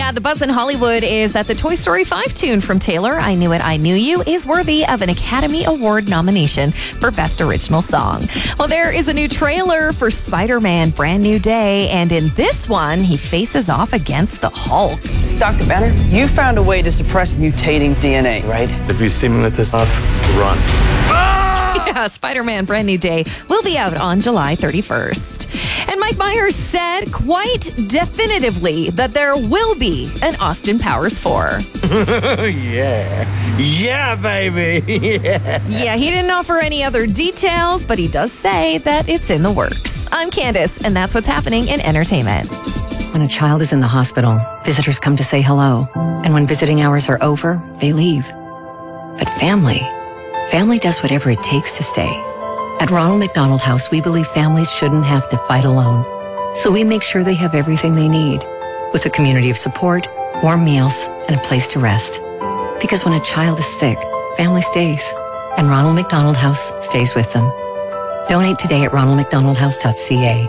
Yeah, the buzz in Hollywood is that the Toy Story 5 tune from Taylor, I Knew It, I Knew You, is worthy of an Academy Award nomination for Best Original Song. Well, there is a new trailer for Spider-Man Brand New Day, and in this one, he faces off against the Hulk. Dr. Banner, you found a way to suppress mutating DNA, right? If you see me with this stuff, run. Yeah, Spider-Man Brand New Day will be out on July 31st. And Mike Myers said quite definitively that there will be an Austin Powers 4. Yeah, baby. Yeah, he didn't offer any other details, but he does say that it's in the works. I'm Candace, and that's what's happening in entertainment. When a child is in the hospital, visitors come to say hello. And when visiting hours are over, they leave. But family does whatever it takes to stay. At Ronald McDonald House, we believe families shouldn't have to fight alone. So we make sure they have everything they need, with a community of support, warm meals, and a place to rest. Because when a child is sick, family stays. And Ronald McDonald House stays with them. Donate today at ronaldmcdonaldhouse.ca.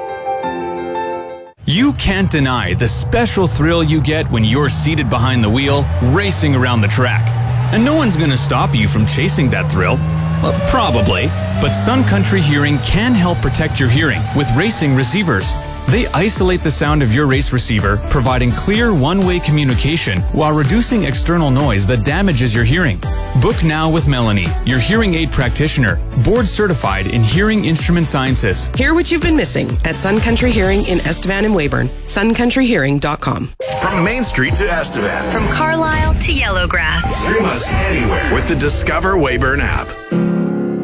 You can't deny the special thrill you get when you're seated behind the wheel, racing around the track. And no one's going to stop you from chasing that thrill. Well, probably. But Sun Country Hearing can help protect your hearing with racing receivers. They isolate the sound of your race receiver, providing clear one-way communication while reducing external noise that damages your hearing. Book now with Melanie, your hearing aid practitioner, board certified in hearing instrument sciences. Hear what you've been missing at Sun Country Hearing in Estevan and Weyburn. SunCountryHearing.com. From Main Street to Estevan. From Carlisle to Yellowgrass. Stream us anywhere with the Discover Weyburn app.